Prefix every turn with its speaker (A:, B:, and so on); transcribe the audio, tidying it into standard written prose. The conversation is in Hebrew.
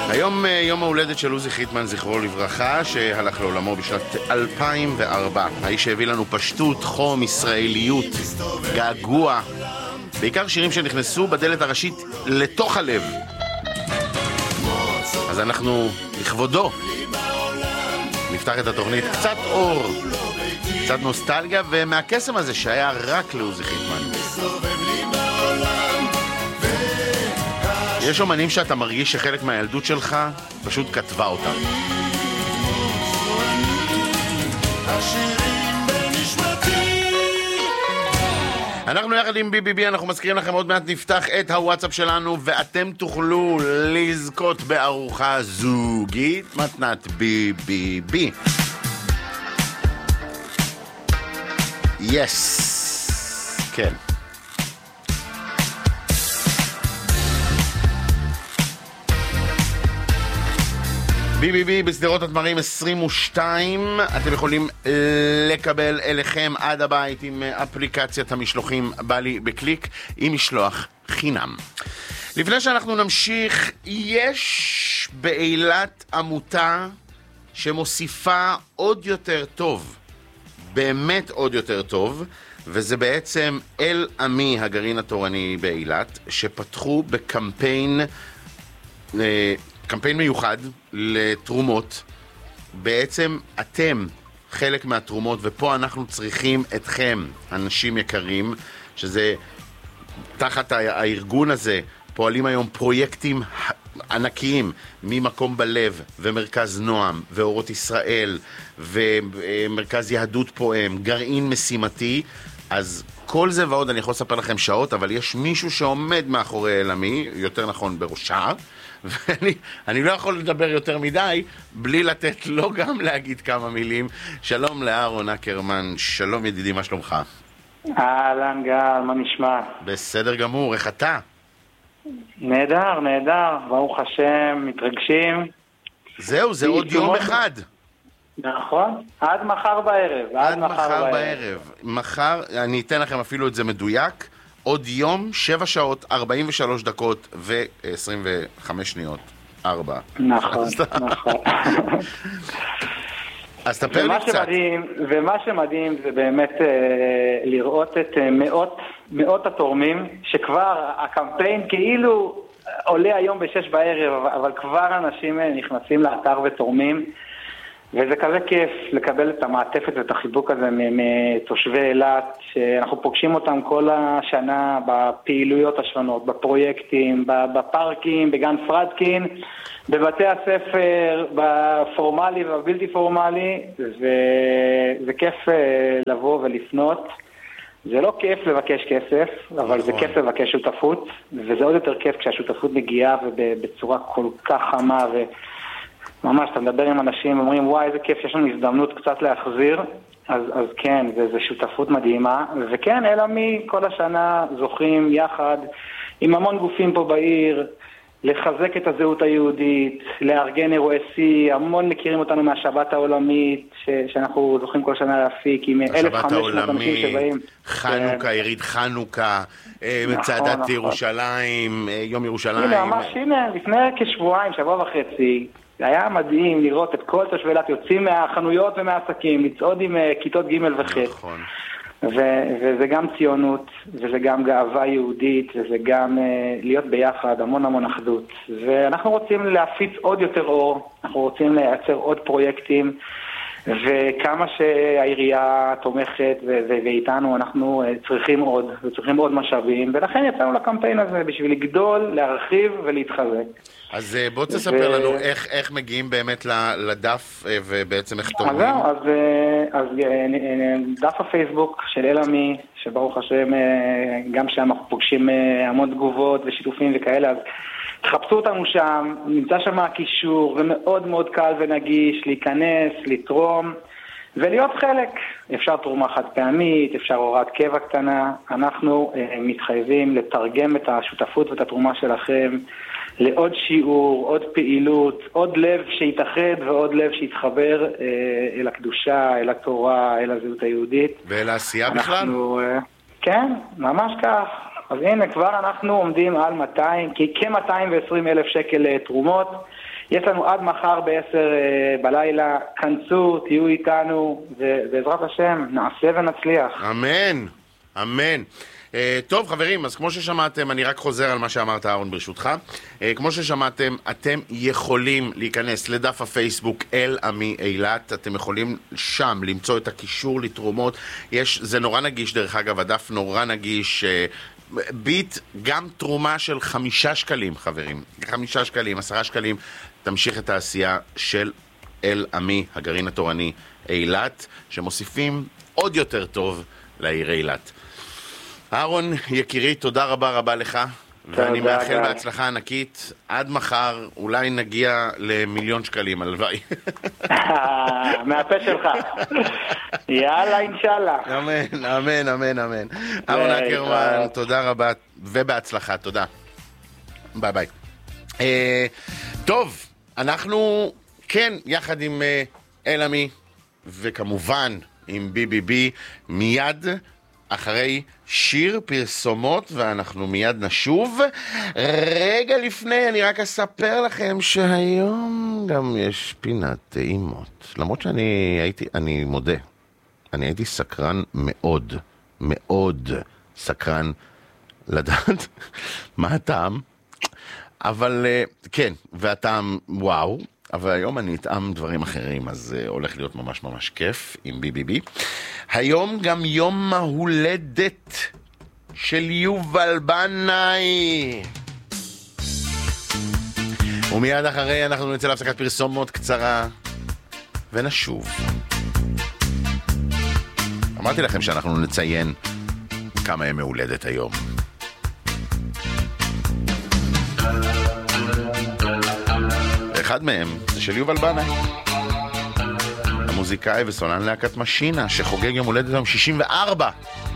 A: היום יום ההולדת של עוזי חיטמן, זכרו לברכה, שהלך לעולמו בשנת 2004. האיש שהביא לנו פשטות, חום, ישראליות, געגוע, בעיקר שירים שנכנסו בדלת הראשית לתוך הלב. אז אנחנו לכבודו נפתח את התוכנית, קצת אור, קצת נוסטלגיה, ומהקסם הזה שהיה רק לעוזי חיטמן. יש אומנים שאתה מרגיש שחלק מהילדות שלך פשוט כתבה אותם. אנחנו יחד עם BBB, אנחנו מזכירים לכם, עוד מעט נפתח את הוואטסאפ שלנו ואתם תוכלו לזכות בארוחה זוגית מתנת BBB. כן. BBB בסדרות התמרים 22, אתם יכולים לקבל אליכם עד הבית עם אפליקציית המשלוחים בא לי בקליק עם משלוח חינם. לפני שאנחנו נמשיך, יש באילת עמותה שמוסיפה עוד יותר טוב, באמת עוד יותר טוב, וזה בעצם אל עמי, הגרעין התורני באילת, שפתחו בקמפיין מיוחד לתרומות. בעצם אתם חלק מהתרומות, ופה אנחנו צריכים אתכם, אנשים יקרים, שזה תחת הארגון הזה פועלים היום פרויקטים ענקיים, ממקום בלב ומרכז נועם ואורות ישראל ומרכז יהדות פועם, גרעין משימתי. אז כל זה ועוד אני יכול לספר לכם שעות, אבל יש מישהו שעומד מאחורי אלעמי, יותר נכון בראשה, ואני לא יכול לדבר יותר מדי בלי לתת לו גם להגיד כמה מילים. שלום לאהרון אקרמן, שלום ידידי, מה שלומך?
B: אהלן גל, מה נשמע?
A: בסדר גמור, איך אתה?
B: נהדר, ברוך השם, מתרגשים.
A: זהו, זה עוד יום אחד.
B: נכון, עד מחר בערב.
A: מחר, אני אתן לכם אפילו את זה מדויק, עוד יום, 7 שעות, 43 דקות ו-25 שניות. 4.
B: נכון.
A: אז תספר לי קצת.
B: ומה שמדהים זה באמת לראות את מאות התורמים, שכבר הקמפיין כאילו עולה היום ב6 בערב, אבל כבר אנשים נכנסים לאתר ותורמים, וזה כזה כיף לקבל את המעטפת ואת החיבוק הזה מתושבי אילת, שאנחנו פוגשים אותם כל השנה בפעילויות השונות, בפרויקטים, בפארקים, בגן פרדקין, בבתי הספר, בפורמלי ובבלתי פורמלי, וזה כיף לבוא ולפנות. זה לא כיף לבקש כסף, אבל זה כיף לבקש שותפות, וזה עוד יותר כיף כשהשותפות מגיעה ובצורה כל כך חמה ממש, אתה מדבר עם אנשים, אומרים, וואי, איזה כיף, יש לנו הזדמנות קצת להחזיר, אז כן, זה שותפות מדהימה, וכן, אלא כל השנה זוכים יחד עם המון גופים פה בעיר, לחזק את הזהות היהודית, לארגן אירועי שיא, המון מכירים אותנו מהשבת העולמית, שאנחנו זוכים כל שנה להפיק, עם 1,500 אנשים שבאים.
A: חנוכה, יריד חנוכה, מצעדת ירושלים, יום ירושלים.
B: הנה, ממש, לפני כשבועיים, שבוע וחצי, היה מדהים לראות את כל תושבי אילת יוצאים מהחנויות ומהעסקים, לצעוד עם כיתות ג' וח'.
A: נכון.
B: וזה גם ציונות, וזה גם גאווה יהודית, וזה גם להיות ביחד, המון אחדות. ואנחנו רוצים להפיץ עוד יותר אור, אנחנו רוצים לייצר עוד פרויקטים, וכמה שהעירייה תומכת ואיתנו, אנחנו צריכים עוד משאבים, ולכן יצאנו לקמפיין הזה בשביל לגדול, להרחיב ולהתחזק.
A: אז בוא תספר לנו איך מגיעים באמת לדף ובעצם איך תורמים.
B: אז דף הפייסבוק של אלעמי, שברוך השם גם שם אנחנו פוגשים המון תגובות ושיתופים וכאלה, אז תחפשו אותנו שם, נמצא שם הקישור, ומאוד מאוד קל ונגיש להיכנס, לתרום ולהיות חלק. אפשר תרומה חד פעמית, אפשר הוראת קבע קטנה, אנחנו מתחייבים לתרגם את השותפות ואת התרומה שלכם לעוד שיעור, עוד פעילות, עוד לב שיתאחד ועוד לב שיתחבר אל הקדושה, אל התורה, אל הזהות היהודית.
A: ואל העשייה בכלל?
B: כן, ממש כך. אז הנה, כבר אנחנו עומדים על כ-220,000 שקל תרומות. יש לנו עד מחר ב-10 בלילה, כנסו, תהיו איתנו, ובעזרת השם נעשה ונצליח.
A: אמן, אמן. טוב חברים, אז כמו ששמעתם, אני רק חוזר על מה שאמרת אהרון ברשותך. כמו ששמעתם, אתם יכולים להיכנס לדף הפייסבוק אל עמי אילת, אתם יכולים שם למצוא את הקישור לתרומות. זה נורא נגיש דרך אגב, הדף נורא נגיש. ביט, גם תרומה של 5 שקלים חברים, 5 שקלים, 10 שקלים, תמשיך את העשייה של אל עמי, הגרעין התורני אילת, שמוסיפים עוד יותר טוב לעיר אילת. אהרון יקירי, תודה רבה רבה לך, ואני מאחל בהצלחה ענקית. עד מחר אולי נגיע ל1,000,000 שקלים, הלוואי.
B: מהפה שלך. יאללה, אינשאללה.
A: אמן, אמן, אמן, אמן. אהרון אקרמן, תודה רבה ובהצלחה, תודה. ביי ביי. טוב, אנחנו כן יחד עם אל עמי וכמובן עם BBB מיד אחרי שיר פרסומות, ואנחנו מיד נשוב. רגע לפני אני רק אספר לכם שהיום גם יש פינת טעימות, למרות אני מודה, אני הייתי סקרן מאוד מאוד סקרן לדעת מה הטעם, אבל כן, והטעם וואו, אבל היום אני אטעם דברים אחרים, אז הולך להיות ממש ממש כיף עם BBB. היום גם יום ההולדת של יובל בנאי. ומיד אחרי אנחנו נצא להפסקת פרסומות קצרה ונשוב. אמרתי לכם שאנחנו נציין כמה ימי הולדת היום. אחד מהם זה של יובל בנאי, המוזיקאי וסולן להקת משינה, שחוגג יום הולדת היום 64.